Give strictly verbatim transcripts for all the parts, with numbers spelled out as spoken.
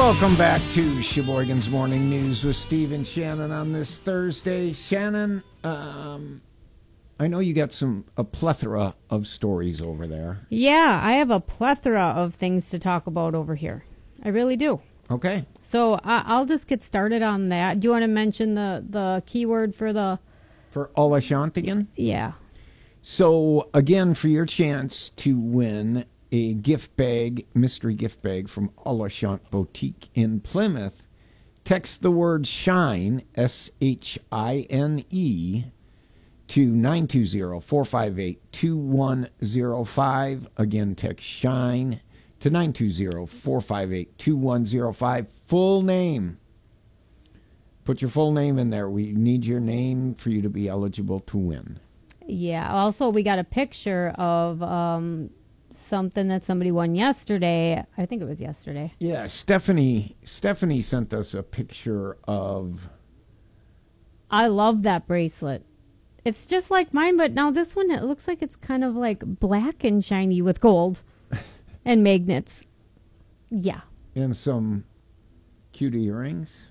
Welcome back to Sheboygan's Morning News with Steve and Shannon on this Thursday. Shannon, um, I know you got some a plethora of stories over there. Yeah, I have a plethora of things to talk about over here. I really do. Okay. So uh, I'll just get started on that. Do you want to mention the, the keyword for the... For Alashant again? Yeah. So, again, for your chance to win a gift bag, mystery gift bag from Alashant Boutique in Plymouth, text the word SHINE, S H I N E, to nine two zero, four five eight, two one zero five. Again, text SHINE to nine two zero, four five eight, two one zero five. Full name. Put your full name in there. We need your name for you to be eligible to win. Yeah. Also, we got a picture of um, something that somebody won yesterday. I think it was yesterday. Yeah, Stephanie Stephanie sent us a picture of... I love that bracelet. It's just like mine, but now this one, it looks like it's kind of like black and shiny with gold and magnets. Yeah. And some cute earrings.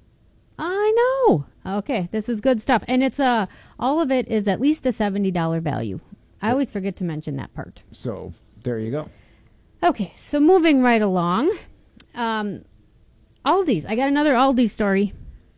I know. Okay, this is good stuff. And it's a, all of it is at least a seventy dollars value. I always forget to mention that part. So, there you go. Okay, so moving right along. Um, Aldi's. I got another Aldi story.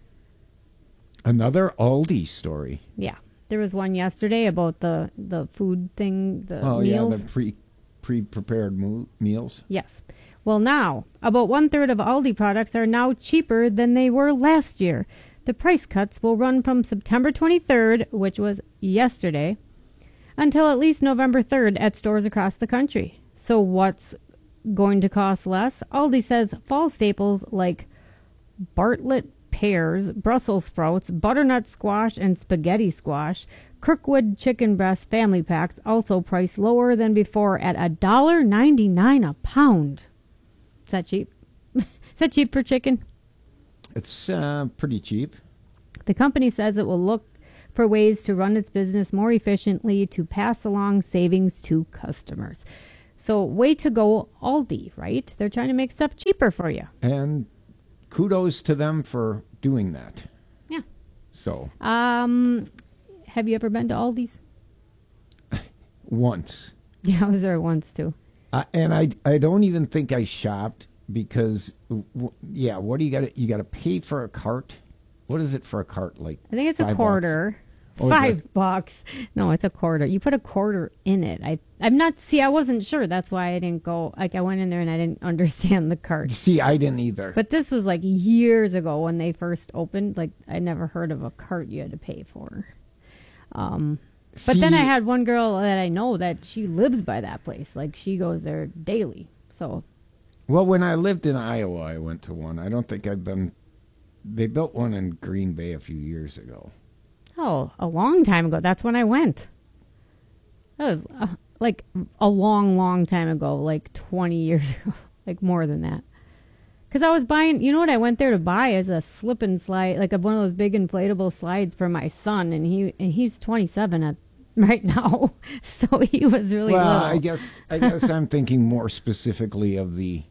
Another Aldi story. Yeah. There was one yesterday about the, the food thing, the oh, meals. yeah, the pre, pre-prepared mo- meals. Yes. Well, now, about one-third of Aldi products are now cheaper than they were last year. The price cuts will run from September twenty-third, which was yesterday, until at least November third at stores across the country. So what's going to cost less? Aldi says fall staples like Bartlett pears, Brussels sprouts, butternut squash, and spaghetti squash, Kirkwood chicken breast family packs also priced lower than before at one dollar ninety-nine a pound. Is that cheap? Is that cheap for chicken? It's uh, pretty cheap. The company says it will look for ways to run its business more efficiently to pass along savings to customers. So way to go, Aldi, right? They're trying to make stuff cheaper for you. And kudos to them for doing that. Yeah. So. Um, have you ever been to Aldi's? Once. Yeah, I was there once too. Uh, and I, I don't even think I shopped because, w- yeah, what do you got? You got to pay for a cart. What is it for a cart? Like I think it's a quarter. Oh, Five it? bucks. No, it's a quarter. You put a quarter in it. I, I'm not. See, I wasn't sure. That's why I didn't go. Like I went in there and I didn't understand the cart. See, I didn't either. But this was like years ago when they first opened. Like I never heard of a cart you had to pay for. Um. But See, then I had one girl that I know that she lives by that place. Like, she goes there daily. So, well, when I lived in Iowa, I went to one. I don't think I've been... They built one in Green Bay a few years ago. oh, a long time ago. That's when I went. That was, uh, like, a long, long time ago. Like, twenty years ago. Like, more than that. Because I was buying... You know what I went there to buy is a slip and slide. Like, a, one of those big inflatable slides for my son. And he and he's twenty-seven at right now, so he was really well. little. I guess I guess I'm thinking more specifically of the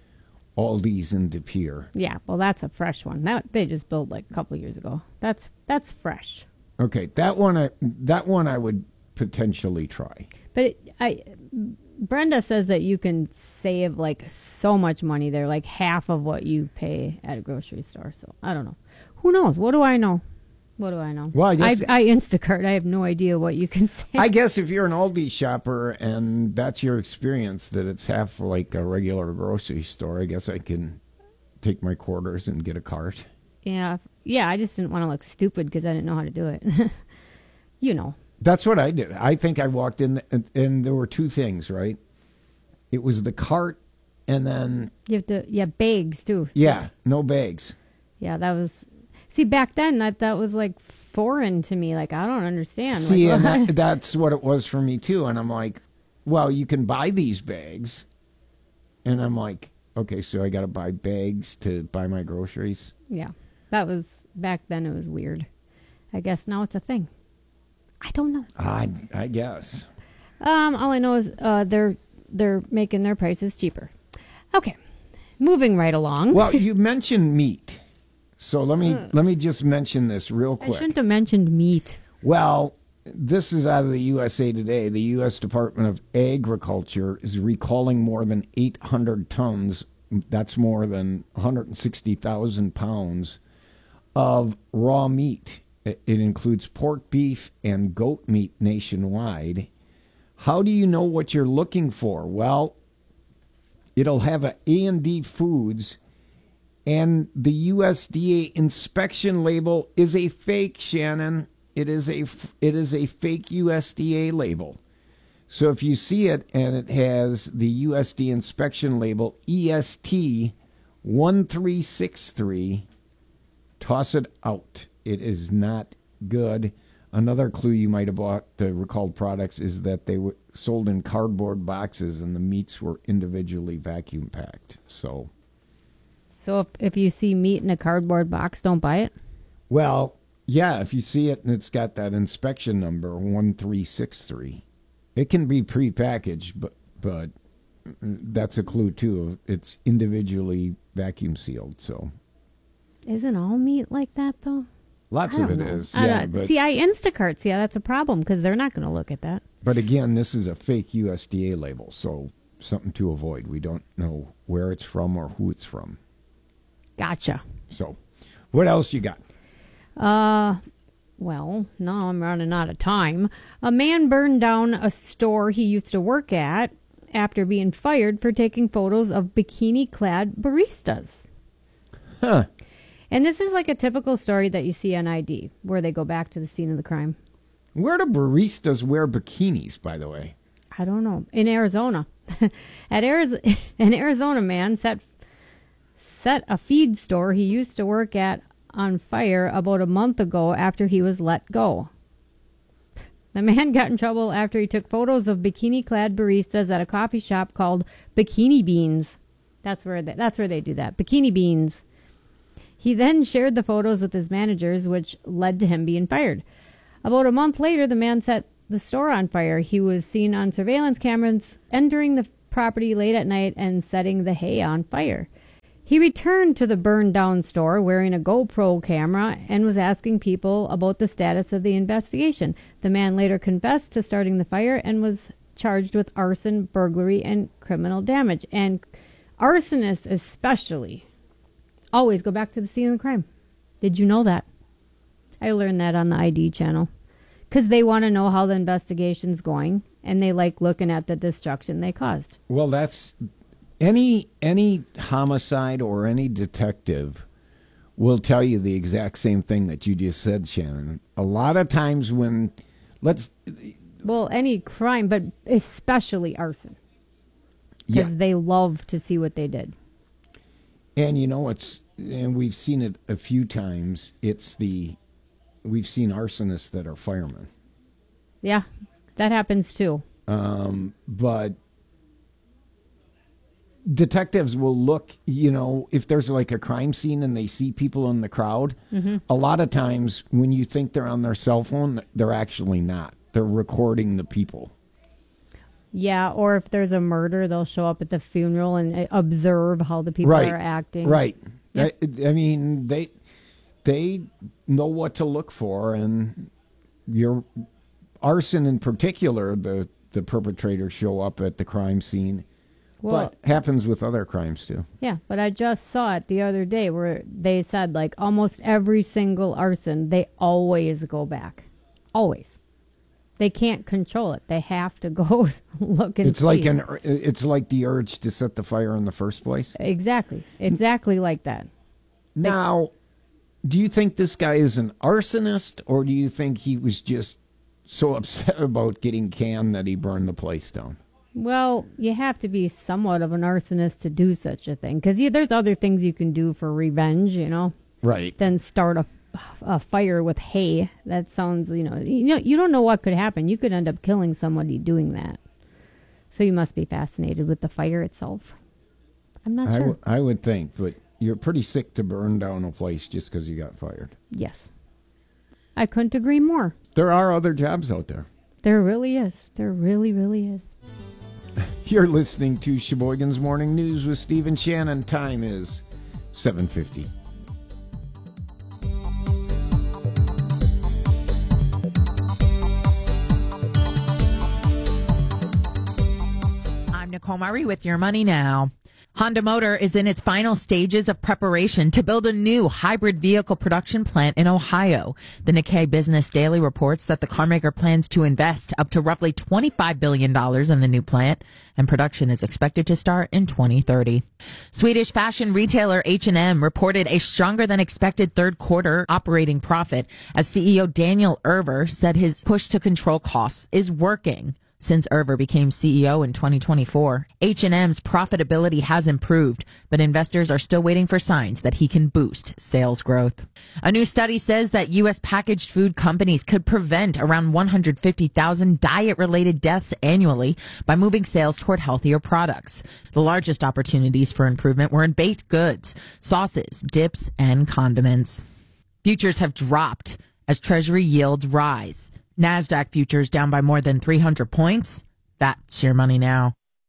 Aldi's in De Pere. Yeah, well, that's a fresh one. That they just built like a couple years ago. That's that's fresh. Okay, that one I that one I would potentially try. But it, I, Brenda says that you can save like so much money there, like half of what you pay at a grocery store. So I don't know. Who knows? What do I know? What do I know? Well, I guess I, I Instacart. I have no idea what you can say. I guess if you're an Aldi shopper and that's your experience, that it's half like a regular grocery store, I guess I can take my quarters and get a cart. Yeah, yeah. I just didn't want to look stupid because I didn't know how to do it. You know. That's what I did. I think I walked in and, and there were two things, right? It was the cart and then... You have to, yeah, bags too. Yeah, no bags. Yeah, that was... See, back then, that, that was like foreign to me. Like, I don't understand. See, like, and that, that's what it was for me too. And I'm like, well, you can buy these bags. And I'm like, okay, so I got to buy bags to buy my groceries. Yeah, that was, back then it was weird. I guess now it's a thing. I don't know. I, I guess. Um, all I know is uh, they're they're making their prices cheaper. Okay, moving right along. Well, you mentioned meat. So let me let me just mention this real I quick. shouldn't have mentioned meat. Well, this is out of the U S A Today. The U S Department of Agriculture is recalling more than eight hundred tons. That's more than one hundred sixty thousand pounds of raw meat. It includes pork, beef, and goat meat nationwide. How do you know what you're looking for? Well, it'll have a A and D Foods, and the U S D A inspection label is a fake, Shannon. It is a it is a fake U S D A label. So if you see it and it has the U S D A inspection label E S T one three six three, toss it out. It is not good. Another clue you might have bought the recalled products is that they were sold in cardboard boxes and the meats were individually vacuum packed. So, So if, if you see meat in a cardboard box, don't buy it? well, yeah, if you see it and it's got that inspection number one three six three, it can be prepackaged, but but that's a clue too. It's individually vacuum sealed. So Isn't all meat like that, though? lots I of don't it know. is. I Yeah, don't- but See, I Instacarts. Yeah, that's a problem because they're not going to look at that. but again, this is a fake U S D A label, so something to avoid. We don't know where it's from or who it's from. Gotcha. So, what else you got? Uh, well, no, I'm running out of time. A man burned down a store he used to work at after being fired for taking photos of bikini-clad baristas. Huh. And this is like a typical story that you see on I D, where they go back to the scene of the crime. Where do baristas wear bikinis, by the way? I don't know. In Arizona. At Arizona, an Arizona man set set a feed store he used to work at on fire about a month ago after he was let go. The man got in trouble after he took photos of bikini-clad baristas at a coffee shop called Bikini Beans. That's where they, that's where they do that. Bikini Beans. He then shared the photos with his managers, which led to him being fired. About a month later, the man set the store on fire. He was seen on surveillance cameras entering the property late at night and setting the hay on fire. He returned to the burned down store wearing a GoPro camera and was asking people about the status of the investigation. The man later confessed to starting the fire and was charged with arson, burglary, and criminal damage. And arsonists especially always go back to the scene of the crime. Did you know that? I learned that on the I D channel. Because they want to know how the investigation's going, and they like looking at the destruction they caused. Well, that's any any homicide or any detective will tell you the exact same thing that you just said, Shannon. A lot of times when let's Well, any crime, but especially arson. Because yeah, they love to see what they did. and you know it's and we've seen it a few times. It's the we've seen arsonists that are firemen. Yeah, that happens too. Um, but detectives will look, you know, if there's like a crime scene and they see people in the crowd, Mm-hmm. a lot of times when you think they're on their cell phone, they're actually not. They're recording the people. Yeah, or if there's a murder, they'll show up at the funeral and uh, observe how the people Right. are acting. Right. Yep. I, I mean, they they know what to look for, and your arson in particular, the the perpetrators show up at the crime scene. Well, But happens with other crimes too. yeah, but I just saw it the other day where they said like almost every single arson, they always go back. Always. They can't control it. They have to go look and It's see. like an it's like the urge to set the fire in the first place. Exactly. Exactly like that. Now, do you think this guy is an arsonist, or do you think he was just so upset about getting canned that he burned the place down? Well, you have to be somewhat of an arsonist to do such a thing because there's other things you can do for revenge, you know, Right. than start a, a fire with hay. That sounds, you know, you know, you don't know what could happen. You could end up killing somebody doing that. So you must be fascinated with the fire itself. I'm not I, sure. w- I would think, but you're pretty sick to burn down a place just because you got fired. Yes. I couldn't agree more. There are other jobs out there. There really is. There really, really is. You're listening to Sheboygan's Morning News with Steve and Shannon. Time is seven fifty. I'm Nicole Murray with Your Money Now. Honda Motor is in its final stages of preparation to build a new hybrid vehicle production plant in Ohio. The Nikkei Business Daily reports that the carmaker plans to invest up to roughly twenty-five billion dollars in the new plant, and production is expected to start in twenty thirty. Swedish fashion retailer H and M reported a stronger than expected third quarter operating profit as C E O Daniel Erver said his push to control costs is working. Since Erver became C E O in twenty twenty-four, H and M's profitability has improved, but investors are still waiting for signs that he can boost sales growth. A new study says that U S packaged food companies could prevent around one hundred fifty thousand diet-related deaths annually by moving sales toward healthier products. The largest opportunities for improvement were in baked goods, sauces, dips, and condiments. Futures have dropped as Treasury yields rise. NASDAQ futures down by more than three hundred points. That's Your Money Now.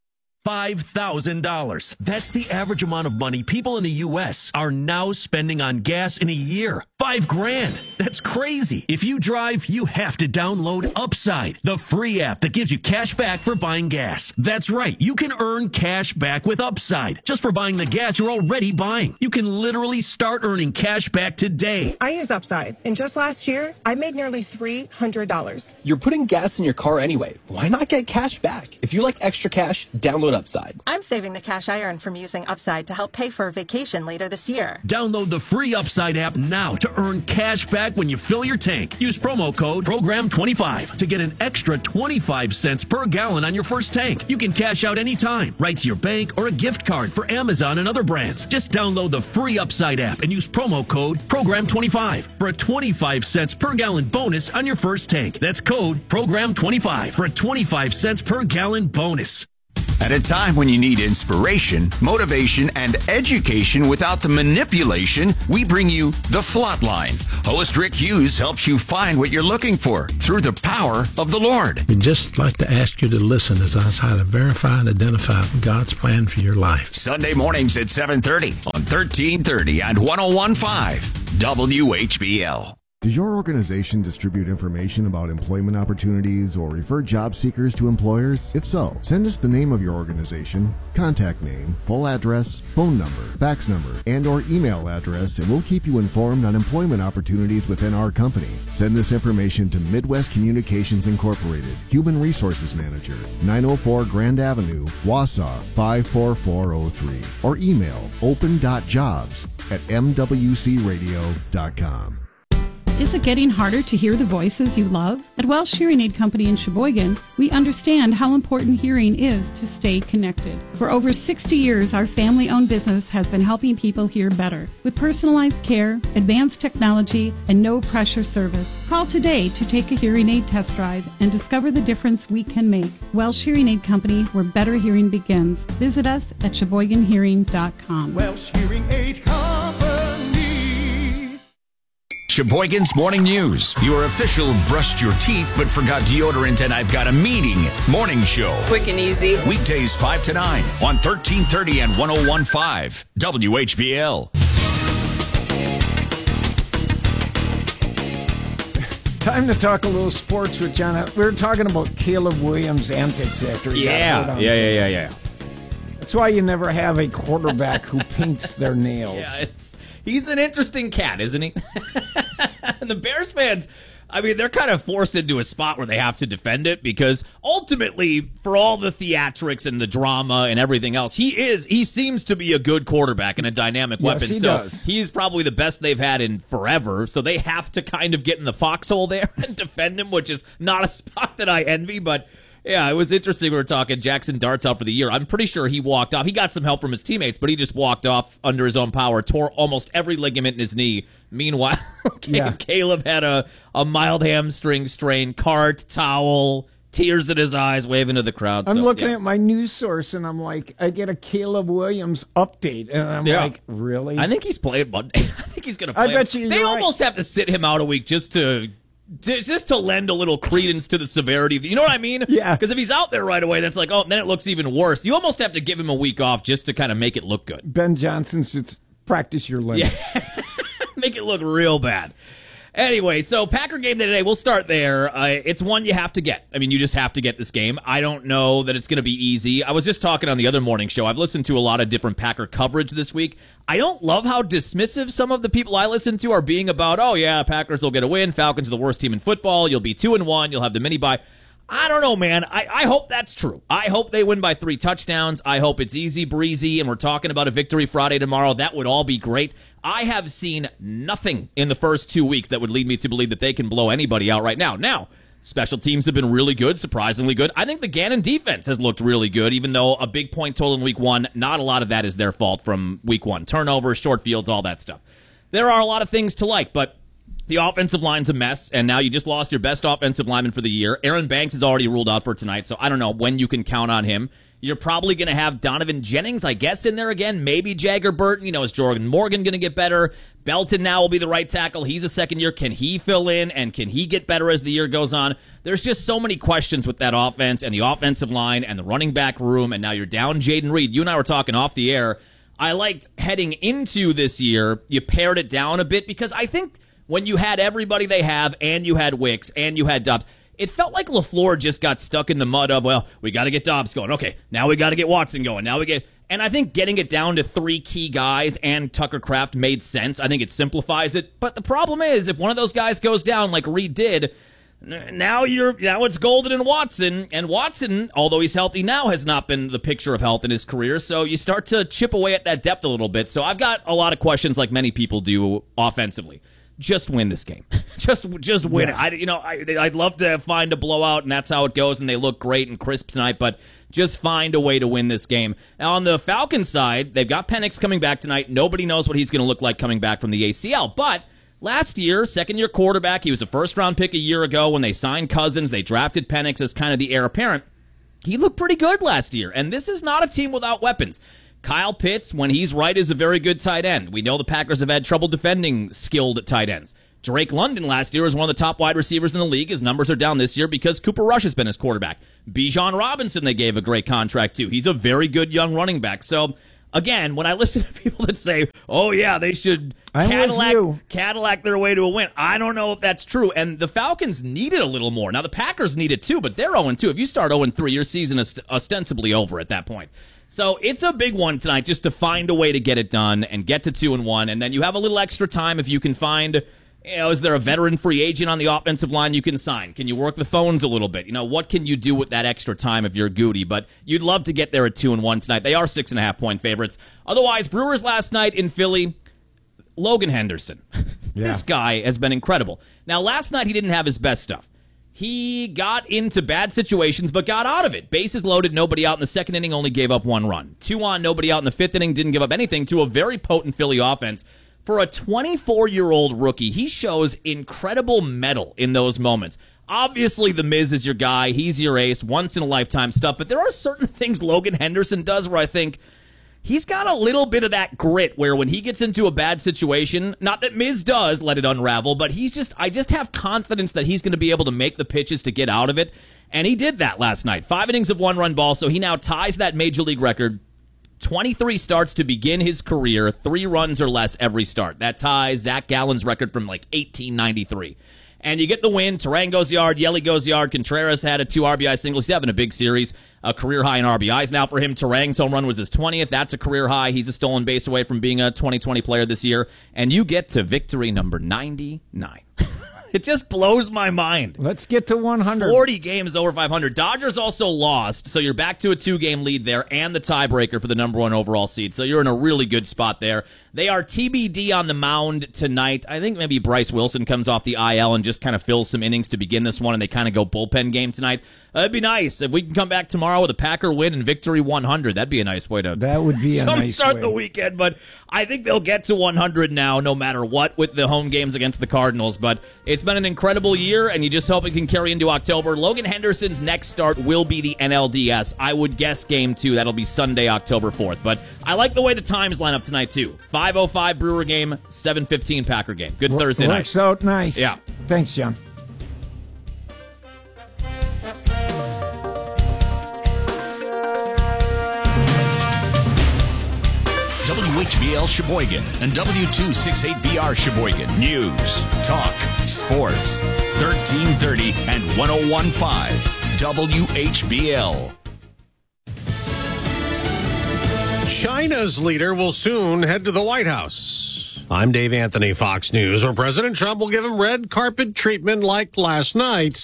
five thousand dollars. That's the average amount of money people in the U S are now spending on gas in a year. Five grand. That's crazy. If you drive, you have to download Upside, the free app that gives you cash back for buying gas. That's right. You can earn cash back with Upside just for buying the gas you're already buying. You can literally start earning cash back today. I use Upside, and just last year, I made nearly three hundred dollars. You're putting gas in your car anyway. Why not get cash back? If you like extra cash, download Upside. I'm saving the cash I earn from using Upside to help pay for a vacation later this year. Download the free Upside app now to earn cash back when you fill your tank. Use promo code program twenty-five to get an extra twenty-five cents per gallon on your first tank. You can cash out anytime, right to your bank or a gift card for Amazon and other brands. Just download the free Upside app and use promo code program twenty-five for a twenty-five cents per gallon bonus on your first tank. That's code program twenty-five for a twenty-five cents per gallon bonus. At a time when you need inspiration, motivation, and education without the manipulation, we bring you The Flatline. Host Rick Hughes helps you find what you're looking for through the power of the Lord. We'd just like to ask you to listen as I try to verify and identify God's plan for your life. Sunday mornings at seven thirty on thirteen thirty and one oh one point five W H B L. Does your organization distribute information about employment opportunities or refer job seekers to employers? If so, send us the name of your organization, contact name, full address, phone number, fax number, and or email address, and we'll keep you informed on employment opportunities within our company. Send this information to Midwest Communications Incorporated, Human Resources Manager, nine oh four Grand Avenue, Wausau, five four four oh three, or email open dot jobs at m w c radio dot com. Is it getting harder to hear the voices you love? At Welsh Hearing Aid Company in Sheboygan, we understand how important hearing is to stay connected. For over sixty years, our family-owned business has been helping people hear better with personalized care, advanced technology, and no-pressure service. Call today to take a hearing aid test drive and discover the difference we can make. Welsh Hearing Aid Company, where better hearing begins. Visit us at sheboygan hearing dot com. Welsh Hearing Aid Company. Sheboygan's Morning News, your official brushed your teeth but forgot deodorant and I've got a meeting morning show. Quick and easy. Weekdays five to nine on thirteen thirty and one oh one point five W H B L. Time to talk a little sports with John. We were talking about Caleb Williams' antics after he yeah. got hurt on Yeah, yeah, Sunday. yeah, yeah, yeah. That's why you never have a quarterback who paints their nails. Yeah, it's he's an interesting cat, isn't he? And the Bears fans, I mean, they're kind of forced into a spot where they have to defend it because ultimately, for all the theatrics and the drama and everything else, he is he seems to be a good quarterback and a dynamic Yes, weapon. he so does. he's probably the best they've had in forever. So they have to kind of get in the foxhole there and defend him, which is not a spot that I envy, but. Yeah, it was interesting. We were talking Jackson Dart's out for the year. I'm pretty sure he walked off. He got some help from his teammates, but he just walked off under his own power, tore almost every ligament in his knee. Meanwhile, Yeah. Caleb had a, a mild hamstring strain, cart, towel, tears in his eyes, waving to the crowd. I'm So, looking yeah. at my news source, and I'm like, I get a Caleb Williams update, and I'm Yeah. like, really? I think he's playing Monday. I think he's going to play. I bet him. you They you're almost have to sit him out a week just to just to lend a little credence to the severity. You know what I mean? Yeah. Because if he's out there right away, that's like, oh, then it looks even worse. You almost have to give him a week off just to kind of make it look good. Ben Johnson should practice your limit. Yeah. Make it look real bad. Anyway, so Packer game today, we'll start there. Uh, it's one you have to get. I mean, you just have to get this game. I don't know that it's going to be easy. I was just talking on the other morning show. I've listened to a lot of different Packer coverage this week. I don't love how dismissive some of the people I listen to are being about, oh, yeah, Packers will get a win. Falcons are the worst team in football. You'll be two and one. You'll have the mini-bye. I don't know, man. I, I hope that's true. I hope they win by three touchdowns. I hope it's easy breezy, and we're talking about a victory Friday tomorrow. That would all be great. I have seen nothing in the first two weeks that would lead me to believe that they can blow anybody out right now. Now, special teams have been really good, surprisingly good. I think the Gannon defense has looked really good, even though a big point total in week one, not a lot of that is their fault from week one. Turnovers, short fields, all that stuff. There are a lot of things to like, but the offensive line's a mess, and now you just lost your best offensive lineman for the year. Aaron Banks is already ruled out for tonight, so I don't know when you can count on him. You're probably going to have Donovan Jennings, I guess, in there again. Maybe Jagger Burton. You know, is Jordan Morgan going to get better? Belton now will be the right tackle. He's a second year. Can he fill in, and can he get better as the year goes on? There's just so many questions with that offense and the offensive line and the running back room, and now you're down Jaden Reed. You and I were talking off the air. I liked heading into this year, you pared it down a bit because I think when you had everybody they have and you had Wicks and you had Dobbs, it felt like LaFleur just got stuck in the mud of, well, we got to get Dobbs going. Okay, now we got to get Watson going. Now we get, and I think getting it down to three key guys and Tucker Kraft made sense. I think it simplifies it. But the problem is, if one of those guys goes down like Reed did, now you're now it's Golden and Watson. And Watson, although he's healthy now, has not been the picture of health in his career. So you start to chip away at that depth a little bit. So I've got a lot of questions, like many people do offensively. Just win this game. just just win yeah. it. I, you know, I, I'd love to find a blowout, and that's how it goes, and they look great and crisp tonight, but just find a way to win this game. Now, on the Falcons side, they've got Penix coming back tonight. Nobody knows what he's going to look like coming back from the A C L, but last year, second-year quarterback, he was a first-round pick a year ago when they signed Cousins. They drafted Penix as kind of the heir apparent. He looked pretty good last year, and this is not a team without weapons. Kyle Pitts, when he's right, is a very good tight end. We know the Packers have had trouble defending skilled tight ends. Drake London last year was one of the top wide receivers in the league. His numbers are down this year because Cooper Rush has been his quarterback. Bijan Robinson they gave a great contract to. He's a very good young running back. So, again, when I listen to people that say, oh, yeah, they should Cadillac, Cadillac their way to a win, I don't know if that's true. And the Falcons need it a little more. Now, the Packers need it too, but they're oh and two. If you start oh and three, your season is ostensibly over at that point. So it's a big one tonight just to find a way to get it done and get to two and one. And then you have a little extra time if you can find, you know, is there a veteran free agent on the offensive line you can sign? Can you work the phones a little bit? You know, what can you do with that extra time if you're Goody? But you'd love to get there at two and one tonight. They are six and a half point favorites. Otherwise, Brewers last night in Philly, Logan Henderson. Yeah. This guy has been incredible. Now, last night he didn't have his best stuff. He got into bad situations, but got out of it. Bases loaded, nobody out in the second inning, only gave up one run. Two on, nobody out in the fifth inning, didn't give up anything to a very potent Philly offense. For a twenty-four-year-old rookie, he shows incredible mettle in those moments. Obviously, The Miz is your guy. He's your ace, once-in-a-lifetime stuff. But there are certain things Logan Henderson does where I think he's got a little bit of that grit where when he gets into a bad situation, not that Miz does let it unravel, but he's just, I just have confidence that he's going to be able to make the pitches to get out of it. And he did that last night. Five innings of one-run ball, so he now ties that major league record. twenty-three starts to begin his career, three runs or less every start. That ties Zach Gallen's record from like eighteen ninety-three. And you get the win. Terang goes yard. Yelly goes yard. Contreras had a two R B I single. He's having a big series. A career high in R B Is now for him. Terang's home run was his twentieth. That's a career high. He's a stolen base away from being a twenty twenty player this year. And you get to victory number ninety-nine. It just blows my mind. Let's get to one hundred. forty games over five hundred. Dodgers also lost, so you're back to a two-game lead there and the tiebreaker for the number one overall seed. So you're in a really good spot there. They are T B D on the mound tonight. I think maybe Bryce Wilson comes off the I L and just kind of fills some innings to begin this one, and they kind of go bullpen game tonight. Uh, it'd be nice if we can come back tomorrow with a Packer win and victory one hundred. That'd be a nice way to that would be a nice start way. the weekend. But I think they'll get to one hundred now, no matter what, with the home games against the Cardinals. But it's been an incredible year, and you just hope it can carry into October. Logan Henderson's next start will be the N L D S. I would guess game two. That'll be Sunday, October fourth. But I like the way the times line up tonight, too. five oh five Brewer game, seven fifteen Packer game. Good Thursday night. Works out nice. Yeah. Thanks, John. B L Sheboygan and W two sixty-eight B R Sheboygan. News, talk, sports. thirteen thirty and one oh one point five W H B L. China's leader will soon head to the White House. I'm Dave Anthony, Fox News, where President Trump will give him red carpet treatment like last night,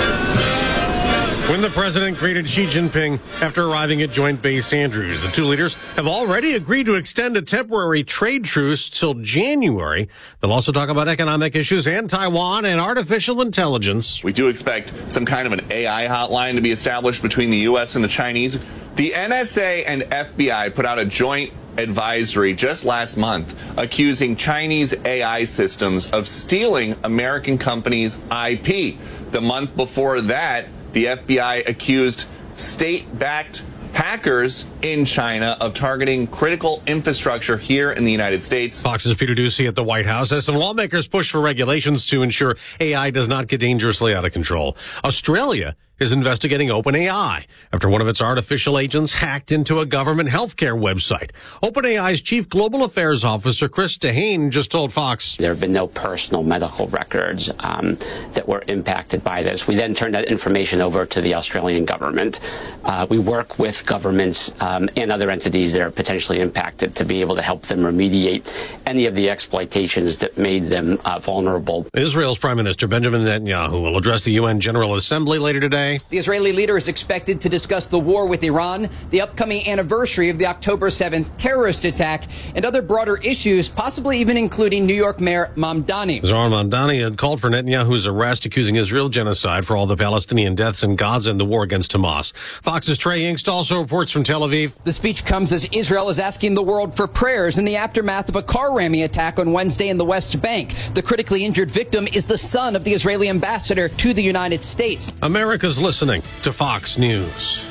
when the president greeted Xi Jinping after arriving at Joint Base Andrews. The two leaders have already agreed to extend a temporary trade truce till January. They'll also talk about economic issues and Taiwan and artificial intelligence. We do expect some kind of an A I hotline to be established between the U S and the Chinese. The N S A and F B I put out a joint advisory just last month accusing Chinese A I systems of stealing American companies' I P. The month before that, the F B I accused state-backed hackers in China of targeting critical infrastructure here in the United States. Fox's Peter Ducey at the White House as some lawmakers push for regulations to ensure A I does not get dangerously out of control. Australia is investigating OpenAI after one of its artificial agents hacked into a government healthcare website. OpenAI's chief global affairs officer, Chris Dehane, just told Fox. There have been no personal medical records um, that were impacted by this. We then turned that information over to the Australian government. Uh, we work with governments um, and other entities that are potentially impacted to be able to help them remediate any of the exploitations that made them uh, vulnerable. Israel's Prime Minister Benjamin Netanyahu will address the U N General Assembly later today. The Israeli leader is expected to discuss the war with Iran, the upcoming anniversary of the October seventh terrorist attack, and other broader issues, possibly even including New York Mayor Mamdani. Zohran Mamdani had called for Netanyahu's arrest, accusing Israel of genocide for all the Palestinian deaths in Gaza and the war against Hamas. Fox's Trey Inkst also reports from Tel Aviv. The speech comes as Israel is asking the world for prayers in the aftermath of a car ramming attack on Wednesday in the West Bank. The critically injured victim is the son of the Israeli ambassador to the United States. America's listening to Fox News.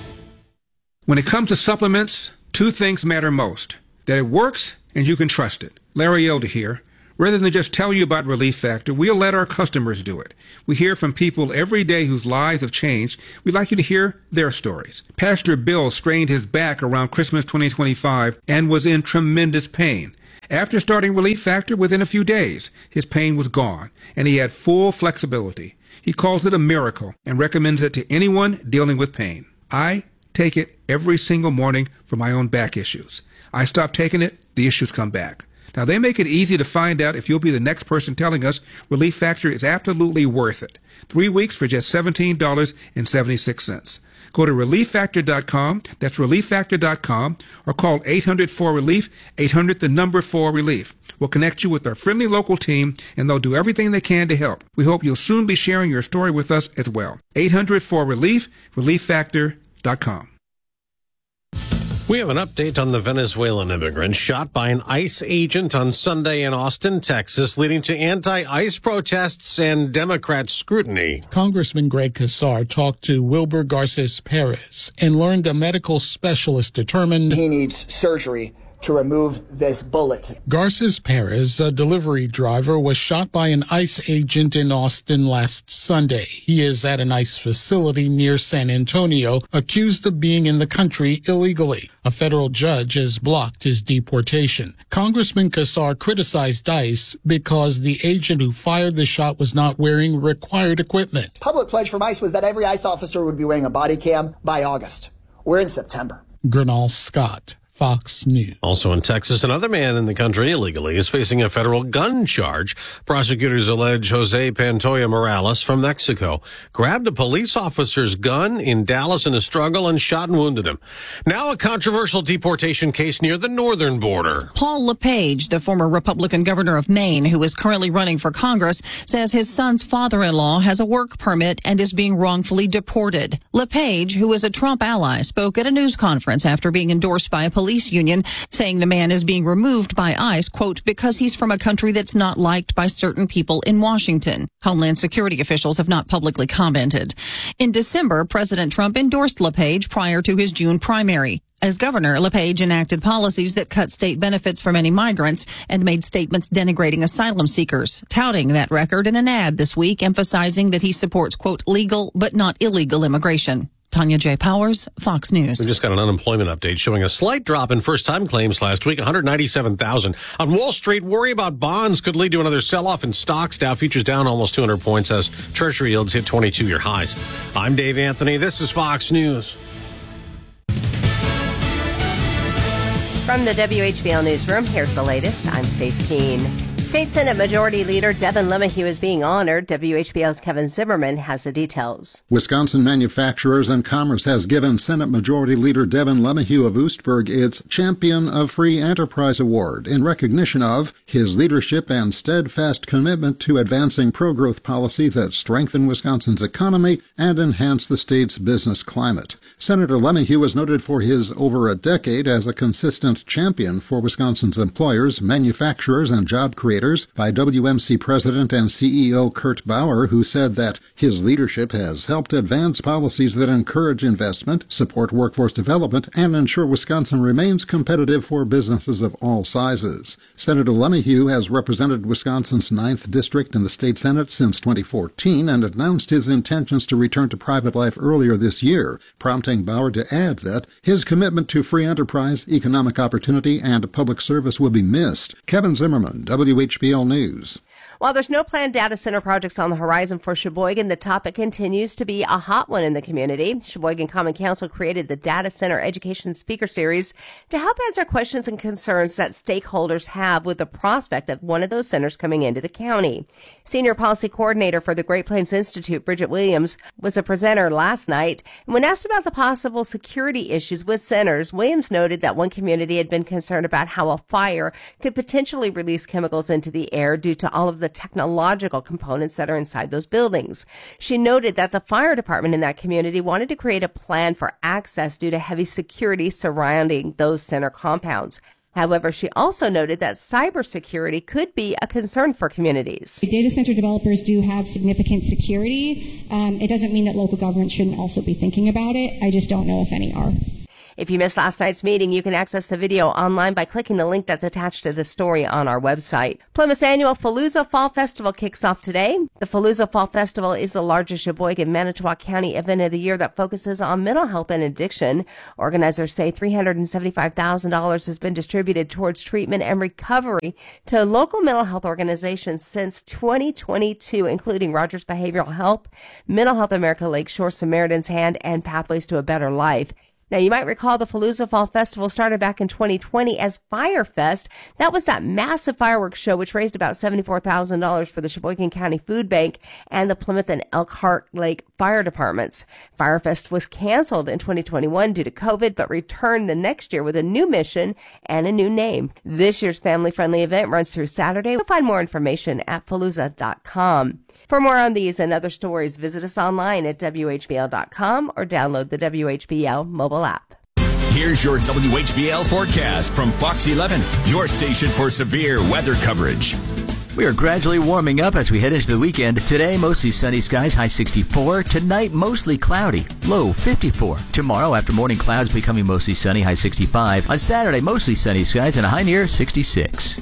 When it comes to supplements, two things matter most: that it works and you can trust it. Larry Elder here. Rather than just tell you about Relief Factor, we'll let our customers do it. We hear from people every day whose lives have changed. We'd like you to hear their stories. Pastor Bill strained his back around Christmas twenty twenty-five and was in tremendous pain. After starting Relief Factor, within a few days, his pain was gone, and he had full flexibility. He calls it a miracle and recommends it to anyone dealing with pain. I take it every single morning for my own back issues. I stop taking it, the issues come back. Now, they make it easy to find out if you'll be the next person telling us Relief Factor is absolutely worth it. Three weeks for just seventeen dollars and seventy-six cents. Go to relief factor dot com, that's relief factor dot com, or call eight hundred four relief, eight hundred the number four relief. We'll connect you with our friendly local team, and they'll do everything they can to help. We hope you'll soon be sharing your story with us as well. eight hundred four relief, relief factor dot com. We have an update on the Venezuelan immigrant shot by an ICE agent on Sunday in Austin, Texas, leading to anti-ICE protests and Democrat scrutiny. Congressman Greg Casar talked to Wilbur Garces Perez and learned a medical specialist determined he needs surgery to remove this bullet. Garces Perez, a delivery driver, was shot by an ICE agent in Austin last Sunday. He is at an ICE facility near San Antonio, accused of being in the country illegally. A federal judge has blocked his deportation. Congressman Casar criticized ICE because the agent who fired the shot was not wearing required equipment. Public pledge from ICE was that every ICE officer would be wearing a body cam by August. We're in September. Gernal Scott, Fox News. Also in Texas, another man in the country illegally is facing a federal gun charge. Prosecutors allege Jose Pantoja Morales from Mexico grabbed a police officer's gun in Dallas in a struggle and shot and wounded him. Now a controversial deportation case near the northern border. Paul LePage, the former Republican governor of Maine, who is currently running for Congress, says his son's father-in-law has a work permit and is being wrongfully deported. LePage, who is a Trump ally, spoke at a news conference after being endorsed by a police police union, saying the man is being removed by ICE, quote, because he's from a country that's not liked by certain people in Washington. Homeland Security officials have not publicly commented. In December, President Trump endorsed LePage prior to his June primary. As governor, LePage enacted policies that cut state benefits for many migrants and made statements denigrating asylum seekers, touting that record in an ad this week, emphasizing that he supports, quote, legal but not illegal immigration. Tanya J. Powers, Fox News. We just got an unemployment update showing a slight drop in first-time claims last week, one hundred ninety-seven thousand. On Wall Street, worry about bonds could lead to another sell-off in stocks. Dow futures down almost two hundred points as Treasury yields hit twenty-two-year highs. I'm Dave Anthony. This is Fox News. From the W H B L Newsroom, here's the latest. I'm Stace Keene. State Senate Majority Leader Devin LeMahieu is being honored. W H B L's Kevin Zimmerman has the details. Wisconsin Manufacturers and Commerce has given Senate Majority Leader Devin LeMahieu of Oostburg its Champion of Free Enterprise Award in recognition of his leadership and steadfast commitment to advancing pro-growth policy that strengthen Wisconsin's economy and enhance the state's business climate. Senator LeMahieu was noted for his over a decade as a consistent champion for Wisconsin's employers, manufacturers, and job creators by W M C President and C E O Kurt Bauer, who said that his leadership has helped advance policies that encourage investment, support workforce development, and ensure Wisconsin remains competitive for businesses of all sizes. Senator LeMahieu has represented Wisconsin's ninth District in the state Senate since twenty fourteen and announced his intentions to return to private life earlier this year, prompting Bauer to add that his commitment to free enterprise, economic opportunity, and public service will be missed. Kevin Zimmerman, W H B L News. While there's no planned data center projects on the horizon for Sheboygan, the topic continues to be a hot one in the community. Sheboygan Common Council created the Data Center Education Speaker Series to help answer questions and concerns that stakeholders have with the prospect of one of those centers coming into the county. Senior Policy Coordinator for the Great Plains Institute, Bridget Williams, was a presenter last night. And when asked about the possible security issues with centers, Williams noted that one community had been concerned about how a fire could potentially release chemicals into the air due to all of the technological components that are inside those buildings. She noted that the fire department in that community wanted to create a plan for access due to heavy security surrounding those center compounds. However, she also noted that cybersecurity could be a concern for communities. Data center developers do have significant security. Um, it doesn't mean that local governments shouldn't also be thinking about it. I just don't know if any are. If you missed last night's meeting, you can access the video online by clicking the link that's attached to the story on our website. Plymouth's annual Fallujah Fall Festival kicks off today. The Fallujah Fall Festival is the largest Sheboygan, Manitowoc County event of the year that focuses on mental health and addiction. Organizers say three hundred seventy-five thousand dollars has been distributed towards treatment and recovery to local mental health organizations since twenty twenty-two, including Rogers Behavioral Health, Mental Health America Lakeshore, Samaritan's Hand, and Pathways to a Better Life. Now, you might recall the Fallujah Fall Festival started back in twenty twenty as Firefest. That was that massive fireworks show which raised about seventy-four thousand dollars for the Sheboygan County Food Bank and the Plymouth and Elkhart Lake Fire Departments. Firefest was canceled in twenty twenty-one due to COVID, but returned the next year with a new mission and a new name. This year's family-friendly event runs through Saturday. You'll find more information at fallujah dot com. For more on these and other stories, visit us online at W H B L dot com or download the W H B L mobile app. Here's your W H B L forecast from Fox eleven, your station for severe weather coverage. We are gradually warming up as we head into the weekend. Today, mostly sunny skies, high sixty-four. Tonight, mostly cloudy, low fifty-four. Tomorrow, after morning clouds becoming mostly sunny, high sixty-five. On Saturday, mostly sunny skies and a high near sixty-six.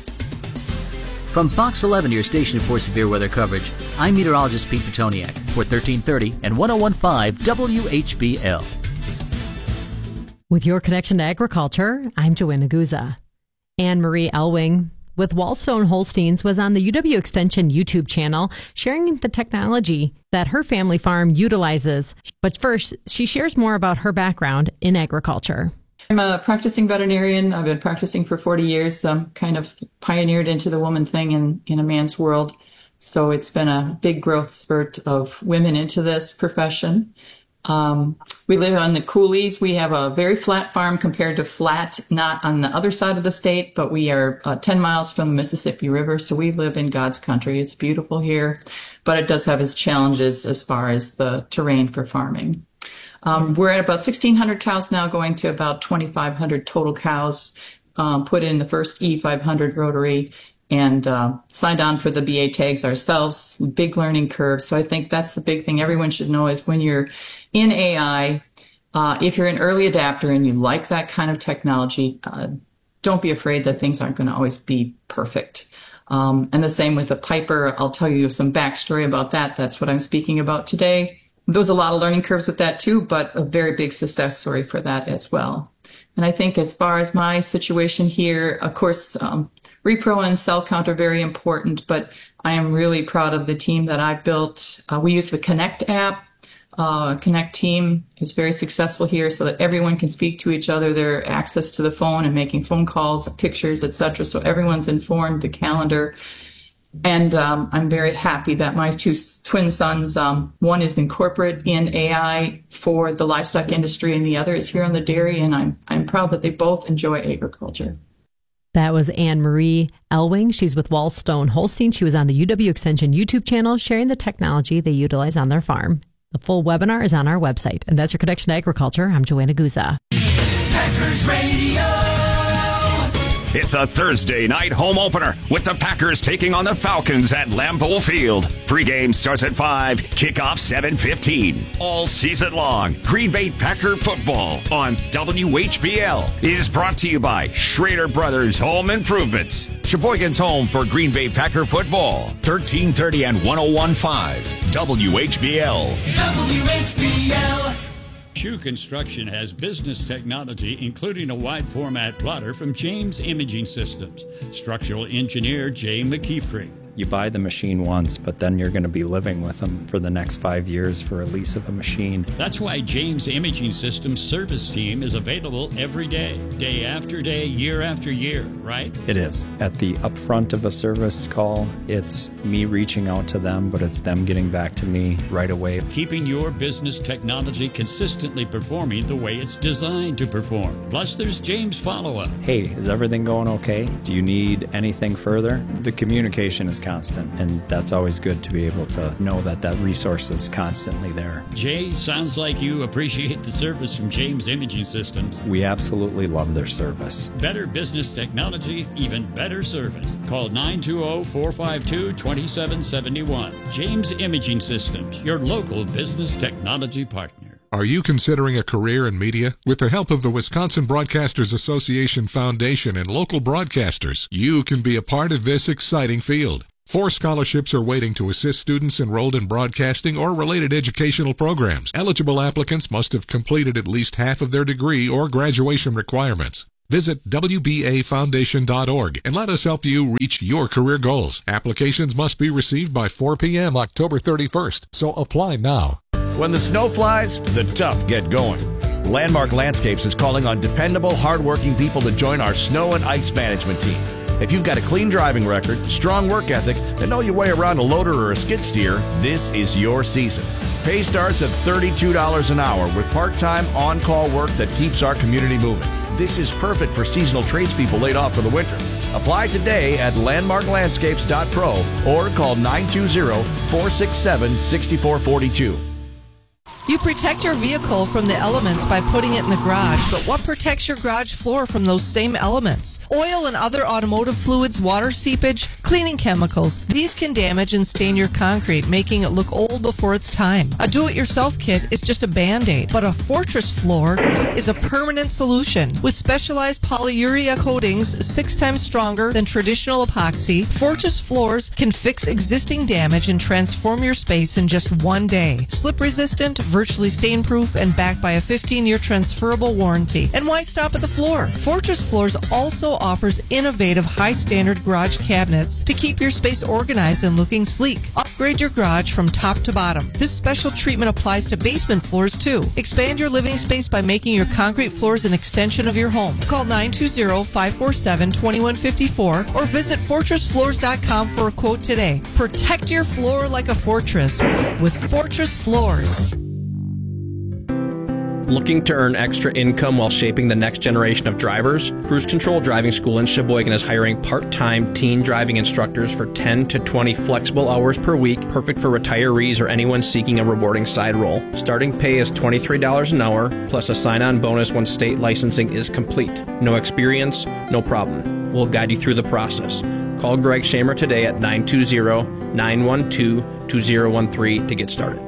From Fox eleven, your station for severe weather coverage, I'm meteorologist Pete Petoniak for thirteen thirty and one oh one point five W H B L. With your connection to agriculture, I'm Joanna Guza. Anne-Marie Elwing with Wallstone Holsteins was on the U W Extension YouTube channel sharing the technology that her family farm utilizes. But first, she shares more about her background in agriculture. I'm a practicing veterinarian. I've been practicing for forty years. I'm kind of pioneered into the woman thing in, in a man's world. So it's been a big growth spurt of women into this profession. Um, we live on the coulees. We have a very flat farm compared to flat, not on the other side of the state, but we are uh, ten miles from the Mississippi River. So we live in God's country. It's beautiful here, but it does have its challenges as far as the terrain for farming. Um, we're at about sixteen hundred cows now, going to about twenty-five hundred total cows, um, put in the first E five hundred rotary and uh, signed on for the B A tags ourselves. Big learning curve. So I think that's the big thing everyone should know is when you're in A I, uh, if you're an early adapter and you like that kind of technology, uh, don't be afraid that things aren't going to always be perfect. Um, and the same with the Piper. I'll tell you some backstory about that. That's what I'm speaking about today. there was a lot of learning curves with that too, but a very big success story for that as well. And I think as far as my situation here, of course, um, repro and cell count are very important, but I am really proud of the team that I've built. Uh, we use the Connect app. Uh, Connect team is very successful here so that everyone can speak to each other. Their access to the phone and making phone calls, pictures, et cetera. So everyone's informed, the calendar. And um, I'm very happy that my two twin sons, um, one is in corporate in A I for the livestock industry and the other is here on the dairy. And I'm, I'm proud that they both enjoy agriculture. That was Anne Marie Elwing. She's with Wallstone Holstein. She was on the U W Extension YouTube channel sharing the technology they utilize on their farm. The full webinar is on our website. And that's your Connection to Agriculture. I'm Joanna Guza. Packers Radio. It's a Thursday night home opener with the Packers taking on the Falcons at Lambeau Field. Pregame starts at five, kickoff seven fifteen. All season long, Green Bay Packer football on W H B L is brought to you by Schrader Brothers Home Improvements. Sheboygan's home for Green Bay Packer football. thirteen thirty and one oh one point five W H B L. W H B L. Shoe Construction has business technology, including a wide format plotter from James Imaging Systems. Structural engineer Jay McKeefrey. You buy the machine once, but then you're going to be living with them for the next five years for a lease of a machine. That's why James Imaging Systems service team is available every day, day after day, year after year, right? It is. At the upfront of a service call, it's me reaching out to them, but it's them getting back to me right away. Keeping your business technology consistently performing the way it's designed to perform. Plus, there's James follow-up. Hey, is everything going okay? Do you need anything further? The communication is constant, and that's always good to be able to know that that resource is constantly there. Jay, sounds like you appreciate the service from James Imaging Systems. We absolutely love their service. Better business technology, even better service. Call nine two zero, four five two, two seven seven one. James Imaging Systems, your local business technology partner. Are you considering a career in media? With the help of the Wisconsin Broadcasters Association Foundation and local broadcasters, you can be a part of this exciting field. Four scholarships are waiting to assist students enrolled in broadcasting or related educational programs. Eligible applicants must have completed at least half of their degree or graduation requirements. Visit W B A foundation dot org and let us help you reach your career goals. Applications must be received by four p.m. October thirty-first, so apply now. When the snow flies, the tough get going. Landmark Landscapes is calling on dependable, hardworking people to join our snow and ice management team. If you've got a clean driving record, strong work ethic, and know your way around a loader or a skid steer, this is your season. Pay starts at thirty-two dollars an hour with part-time on-call work that keeps our community moving. This is perfect for seasonal tradespeople laid off for the winter. Apply today at landmark landscapes dot pro or call nine two zero, four six seven, six four four two. You protect your vehicle from the elements by putting it in the garage, but what protects your garage floor from those same elements? Oil and other automotive fluids, water seepage, cleaning chemicals. These can damage and stain your concrete, making it look old before its time. A do-it-yourself kit is just a Band-Aid, but a Fortress floor is a permanent solution. With specialized polyurea coatings six times stronger than traditional epoxy, Fortress floors can fix existing damage and transform your space in just one day. Slip-resistant, virtually stain-proof, and backed by a fifteen-year transferable warranty. And why stop at the floor? Fortress Floors also offers innovative, high-standard garage cabinets to keep your space organized and looking sleek. Upgrade your garage from top to bottom. This special treatment applies to basement floors, too. Expand your living space by making your concrete floors an extension of your home. Call nine two zero, five four seven, two one five four or visit fortress floors dot com for a quote today. Protect your floor like a fortress with Fortress Floors. Looking to earn extra income while shaping the next generation of drivers? Cruise Control Driving School in Sheboygan is hiring part-time teen driving instructors for ten to twenty flexible hours per week, perfect for retirees or anyone seeking a rewarding side role. Starting pay is twenty-three dollars an hour, plus a sign-on bonus when state licensing is complete. No experience? No problem. We'll guide you through the process. Call Greg Shamer today at nine two zero, nine one two, two zero one three to get started.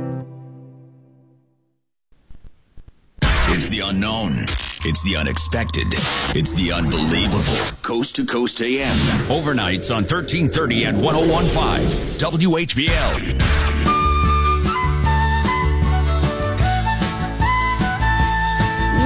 It's the unknown. It's the unexpected. It's the unbelievable. Coast to Coast A M. Overnights on thirteen thirty and one oh one point five W H B L.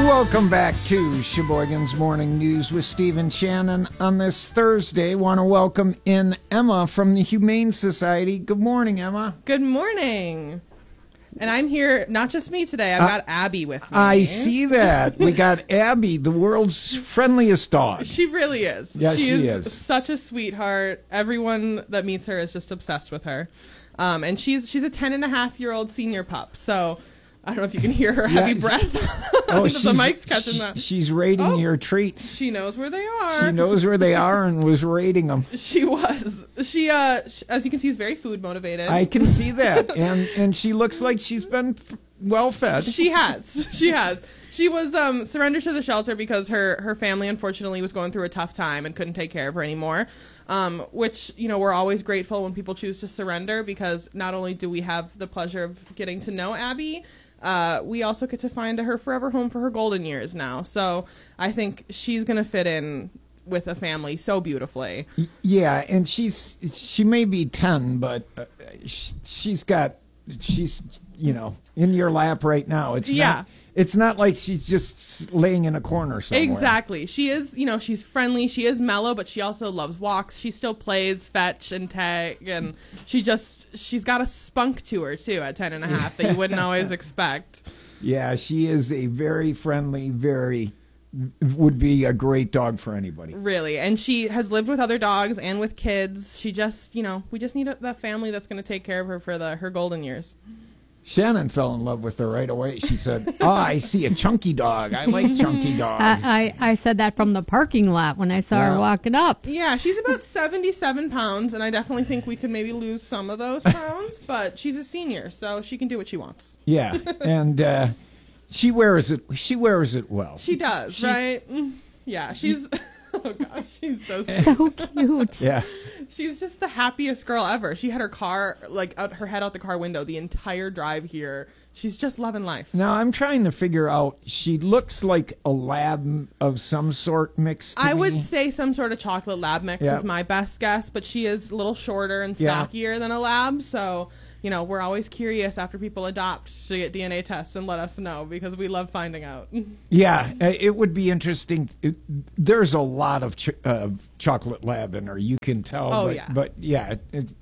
Welcome back to Sheboygan's Morning News with Stephen Shannon. On this Thursday, want to welcome in Emma from the Humane Society. Good morning, Emma. Good morning. And I'm here, not just me today, I've Uh, got Abby with me. I see that. We got Abby, the world's friendliest dog. She really is. Yeah, she, she is, is. such a sweetheart. Everyone that meets her is just obsessed with her. Um, and she's she's a ten and a half year old senior pup. So I don't know if you can hear her heavy Yeah. breath. Oh, the she's, mic's catching that. She's rating Oh. your treats. She knows where they are. She knows where they are and was rating them. She was. She, uh, sh- as you can see, is very food motivated. I can see that. And and she looks like she's been f- well fed. She has. She has. She was um, surrendered to the shelter because her, her family, unfortunately, was going through a tough time and couldn't take care of her anymore. Um, which, you know, we're always grateful when people choose to surrender, because not only do we have the pleasure of getting to know Abby, uh, we also get to find her forever home for her golden years now. So I think she's going to fit in with a family so beautifully. Yeah, and she's she may be ten, but uh, sh- she's got she's you know in your lap right now. It's Yeah. not, it's not like she's just laying in a corner somewhere. Exactly. She is, you know, she's friendly. She is mellow, but she also loves walks. She still plays fetch and tag, and she just, she's got a spunk to her, too, at ten and a half that you wouldn't always expect. Yeah, she is a very friendly, very would be a great dog for anybody. Really. And she has lived with other dogs and with kids. She just, you know, we just need a, that family that's going to take care of her for the her golden years. Shannon fell in love with her right away. She said, "Oh, I see a chunky dog. I like chunky dogs." I, I, I said that from the parking lot when I saw Yeah. her walking up. Yeah, she's about seventy-seven pounds, and I definitely think we could maybe lose some of those pounds, but she's a senior, so she can do what she wants. Yeah, and uh, she wears it. She wears it well. She does, She- right? Mm, Yeah, she's... Oh, gosh, she's so So cute. Yeah. She's just the happiest girl ever. She had her car, like, out, her head out the car window the entire drive here. She's just loving life. Now I'm trying to figure out. She looks like a lab of some sort mixed. To I would me. say some sort of chocolate lab mix Yeah. is my best guess, but she is a little shorter and Yeah. stockier than a lab, so... You know, we're always curious after people adopt to get D N A tests and let us know, because we love finding out. Yeah, uh, it would be interesting. It, there's a lot of ch- uh, chocolate lab in her. You can tell. Oh, but, yeah. But yeah, it, it,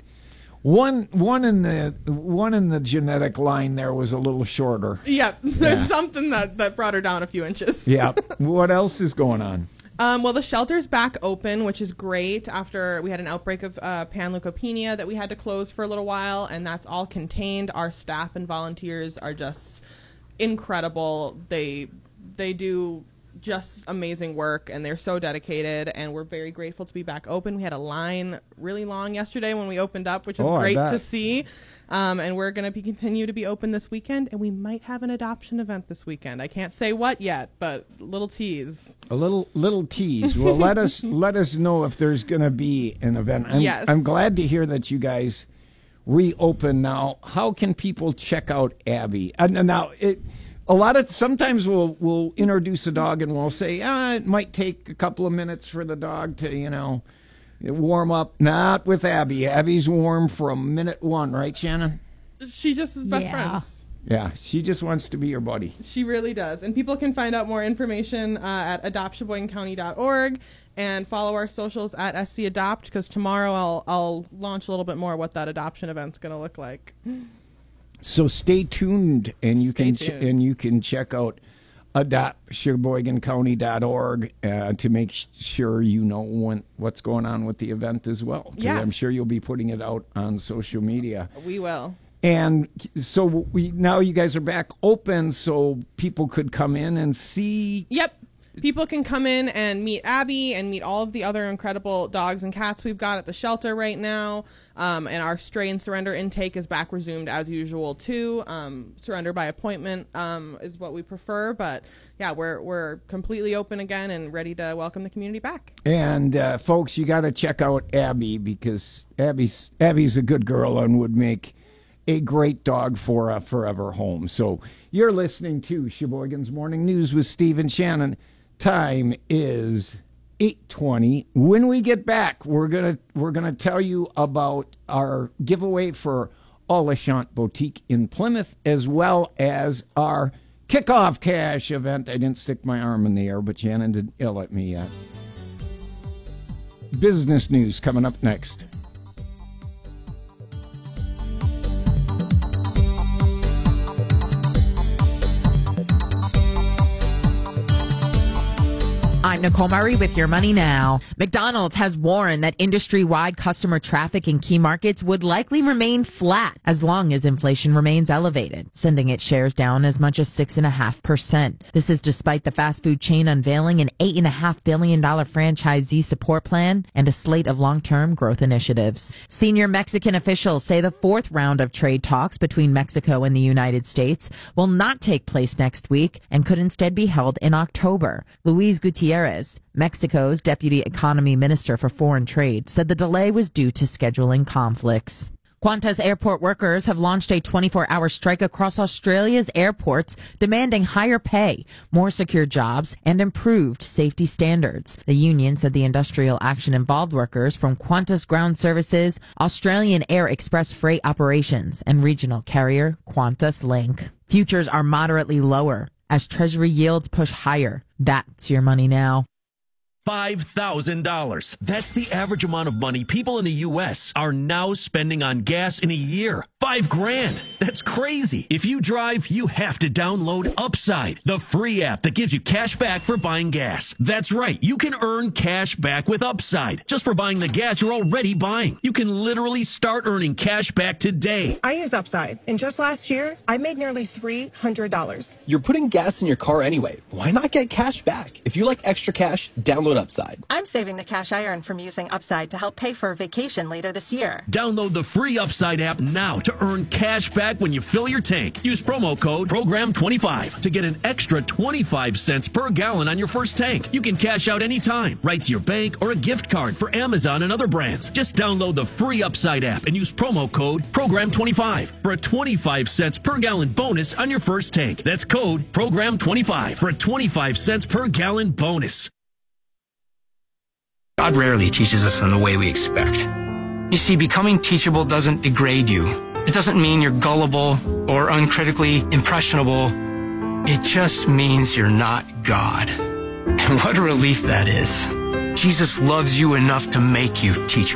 one one in the one in the genetic line there was a little shorter. Yep, there's Yeah. something that, that brought her down a few inches. Yeah. What else is going on? Um, well, the shelter's back open, which is great after we had an outbreak of uh, panleukopenia that we had to close for a little while, and that's all contained. Our staff and volunteers are just incredible. They they do just amazing work, and they're so dedicated, and we're very grateful to be back open. We had a line really long yesterday when we opened up, which is Oh, I great bet. to see. Um, and we're going to be continue to be open this weekend, and we might have an adoption event this weekend. I can't say what yet, but little tease. A little little tease. Well, let us let us know if there's going to be an event. I'm, Yes. I'm glad to hear that you guys reopen now. How can people check out Abby? And now it. A lot of sometimes we'll we'll introduce a dog and we'll say, ah, it might take a couple of minutes for the dog to, you know, warm up. Not with Abby. Abby's warm from minute one, right, Shannon? She just is best Yeah. friends. Yeah, she just wants to be your buddy. She really does. And people can find out more information uh, at adopt sheboygan county dot org and follow our socials at S C Adopt, because tomorrow I'll I'll launch a little bit more what that adoption event's going to look like. So stay tuned, and you Stay can ch- tuned. and you can check out adopt sheboygan county dot org uh, to make sh- sure you know when, what's going on with the event as well. 'Cause Yeah. I'm sure you'll be putting it out on social media. We will. And so we now you guys are back open, so people could come in and see. Yep. People can come in and meet Abby and meet all of the other incredible dogs and cats we've got at the shelter right now. Um, and our stray and surrender intake is back resumed as usual too. Um, surrender by appointment um, is what we prefer, but yeah, we're we're completely open again and ready to welcome the community back. And uh, folks, you got to check out Abby, because Abby's Abby's a good girl and would make a great dog for a forever home. So you're listening to Sheboygan's Morning News with Stephen Shannon. Time is eight twenty. When we get back, we're gonna we're gonna tell you about our giveaway for Alachant Boutique in Plymouth, as well as our kickoff cash event. I didn't stick my arm in the air, but Shannon didn't yell at me yet. Business news coming up next. I'm Nicole Murray with Your Money Now. McDonald's has warned that industry-wide customer traffic in key markets would likely remain flat as long as inflation remains elevated, sending its shares down as much as six point five percent. This is despite the fast food chain unveiling an eight point five billion dollars franchisee support plan and a slate of long-term growth initiatives. Senior Mexican officials say the fourth round of trade talks between Mexico and the United States will not take place next week and could instead be held in October. Luis Gutierrez, Mexico's Deputy Economy Minister for Foreign Trade, said the delay was due to scheduling conflicts. Qantas airport workers have launched a twenty-four hour strike across Australia's airports, demanding higher pay, more secure jobs, and improved safety standards. The union said the industrial action involved workers from Qantas Ground Services, Australian Air Express Freight Operations, and regional carrier Qantas Link. Futures are moderately lower as Treasury yields push higher. That's Your Money Now. five thousand dollars. That's the average amount of money people in the U S are now spending on gas in a year. Five grand. That's crazy. If you drive, you have to download Upside, the free app that gives you cash back for buying gas. That's right. You can earn cash back with Upside just for buying the gas you're already buying. You can literally start earning cash back today. I use Upside, and just last year, I made nearly three hundred dollars. You're putting gas in your car anyway. Why not get cash back? If you like extra cash, download Upside. I'm saving the cash I earn from using Upside to help pay for a vacation later this year. Download the free Upside app now to earn cash back when you fill your tank. Use promo code program twenty-five to get an extra twenty-five cents per gallon on your first tank. You can cash out anytime, right to your bank or a gift card for Amazon and other brands. Just download the free Upside app and use promo code program twenty-five for a twenty-five cents per gallon bonus on your first tank. That's code program twenty-five for a twenty-five cents per gallon bonus. God rarely teaches us in the way we expect. You see, becoming teachable doesn't degrade you. It doesn't mean you're gullible or uncritically impressionable. It just means you're not God. And what a relief that is. Jesus loves you enough to make you teachable.